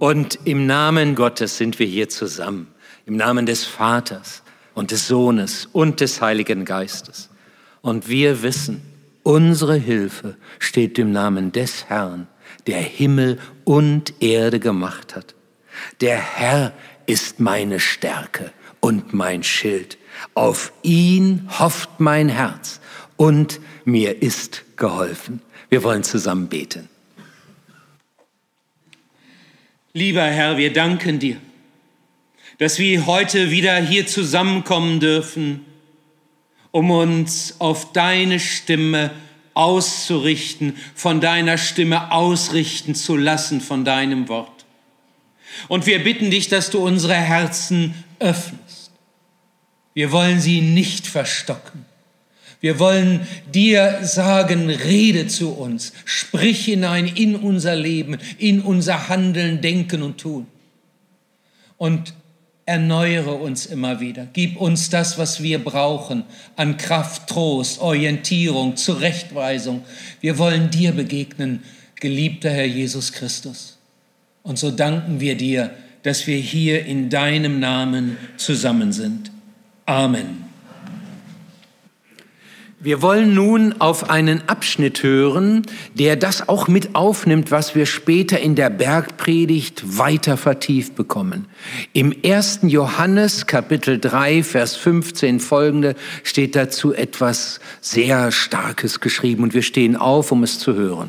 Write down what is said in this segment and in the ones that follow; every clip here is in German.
Und im Namen Gottes sind wir hier zusammen, im Namen des Vaters und des Sohnes und des Heiligen Geistes. Und wir wissen, unsere Hilfe steht im Namen des Herrn, der Himmel und Erde gemacht hat. Der Herr ist meine Stärke und mein Schild. Auf ihn hofft mein Herz und mir ist geholfen. Wir wollen zusammen beten. Lieber Herr, wir danken dir, dass wir heute wieder hier zusammenkommen dürfen, um uns auf deine Stimme auszurichten, von deiner Stimme ausrichten zu lassen, von deinem Wort. Und wir bitten dich, dass du unsere Herzen öffnest. Wir wollen sie nicht verstocken. Wir wollen dir sagen, rede zu uns, sprich hinein in unser Leben, in unser Handeln, Denken und Tun. Und erneuere uns immer wieder. Gib uns das, was wir brauchen, an Kraft, Trost, Orientierung, Zurechtweisung. Wir wollen dir begegnen, geliebter Herr Jesus Christus. Und so danken wir dir, dass wir hier in deinem Namen zusammen sind. Amen. Wir wollen nun auf einen Abschnitt hören, der das auch mit aufnimmt, was wir später in der Bergpredigt weiter vertieft bekommen. Im 1. Johannes Kapitel 3, Vers 15 folgende steht dazu etwas sehr Starkes geschrieben und wir stehen auf, um es zu hören.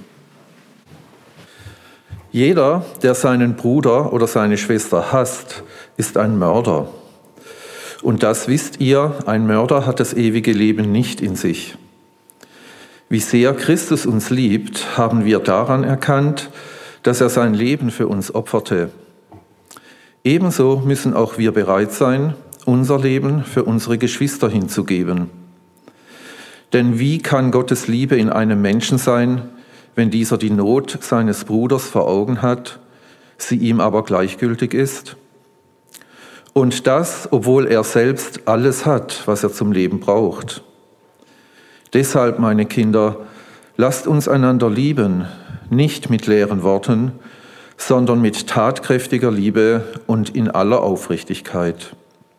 Jeder, der seinen Bruder oder seine Schwester hasst, ist ein Mörder. Und das wisst ihr, ein Mörder hat das ewige Leben nicht in sich. Wie sehr Christus uns liebt, haben wir daran erkannt, dass er sein Leben für uns opferte. Ebenso müssen auch wir bereit sein, unser Leben für unsere Geschwister hinzugeben. Denn wie kann Gottes Liebe in einem Menschen sein, wenn dieser die Not seines Bruders vor Augen hat, sie ihm aber gleichgültig ist? Und das, obwohl er selbst alles hat, was er zum Leben braucht. Deshalb, meine Kinder, lasst uns einander lieben, nicht mit leeren Worten, sondern mit tatkräftiger Liebe und in aller Aufrichtigkeit.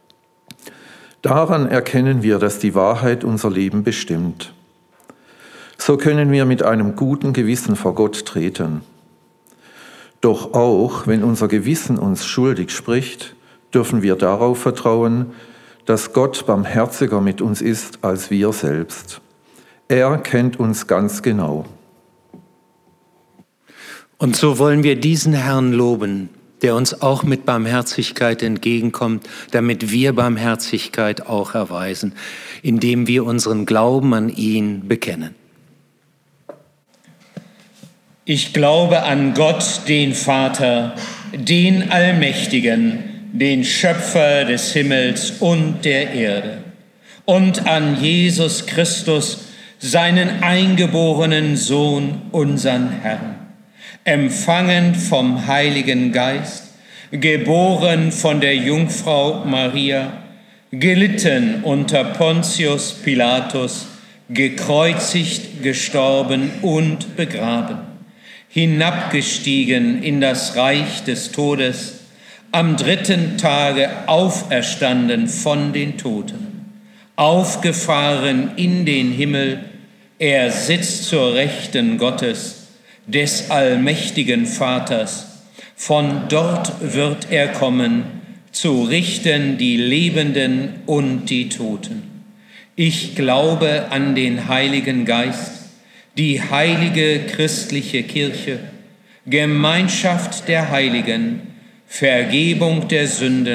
Daran erkennen wir, dass die Wahrheit unser Leben bestimmt. So können wir mit einem guten Gewissen vor Gott treten. Doch auch, wenn unser Gewissen uns schuldig spricht, dürfen wir darauf vertrauen, dass Gott barmherziger mit uns ist als wir selbst. Er kennt uns ganz genau. Und so wollen wir diesen Herrn loben, der uns auch mit Barmherzigkeit entgegenkommt, damit wir Barmherzigkeit auch erweisen, indem wir unseren Glauben an ihn bekennen. Ich glaube an Gott, den Vater, den Allmächtigen, den Schöpfer des Himmels und der Erde, und an Jesus Christus, seinen eingeborenen Sohn, unseren Herrn, empfangen vom Heiligen Geist, geboren von der Jungfrau Maria, gelitten unter Pontius Pilatus, gekreuzigt, gestorben und begraben, hinabgestiegen in das Reich des Todes, am 3. Tage auferstanden von den Toten, aufgefahren in den Himmel, er sitzt zur Rechten Gottes, des allmächtigen Vaters. Von dort wird er kommen, zu richten die Lebenden und die Toten. Ich glaube an den Heiligen Geist, die heilige christliche Kirche, Gemeinschaft der Heiligen, Vergebung der Sünden,